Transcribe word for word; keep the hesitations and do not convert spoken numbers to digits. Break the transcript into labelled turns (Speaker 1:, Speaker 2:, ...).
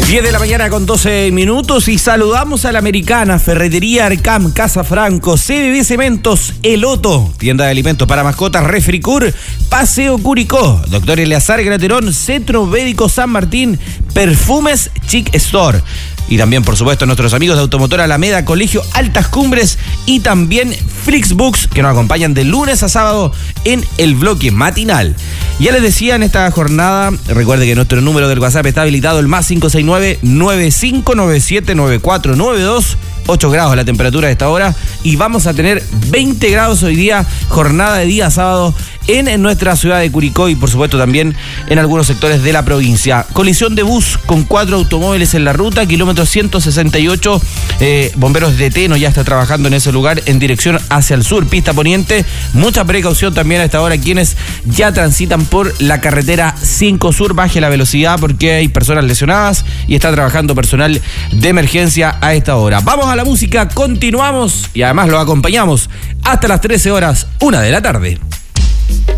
Speaker 1: diez de la mañana con doce minutos y saludamos a la Americana, Ferretería Arcam, Casa Franco, C B B Cementos, El Otto, tienda de alimentos para mascotas, Refricur, Paseo Curicó, Doctor Eleazar Graterón, Centro Médico San Martín, Perfumes Chic Store. Y también, por supuesto, nuestros amigos de Automotor Alameda, Colegio Altas Cumbres y también Flixbooks, que nos acompañan de lunes a sábado en el bloque matinal. Ya les decía en esta jornada, recuerde que nuestro número del WhatsApp está habilitado, el más cinco seis nueve, nueve cinco nueve siete, nueve cuatro nueve dos. ocho grados la temperatura de esta hora y vamos a tener veinte grados hoy día, jornada de día sábado en, en nuestra ciudad de Curicó y por supuesto también en algunos sectores de la provincia. Colisión de bus con cuatro automóviles en la ruta, kilómetro ciento sesenta y ocho, eh, bomberos de Teno ya está trabajando en ese lugar en dirección hacia el sur, pista poniente. Mucha precaución también a esta hora quienes ya transitan por la carretera cinco Sur, baje la velocidad porque hay personas lesionadas y está trabajando personal de emergencia a esta hora. Vamos a la música, continuamos y además lo acompañamos hasta las trece horas, una de la tarde.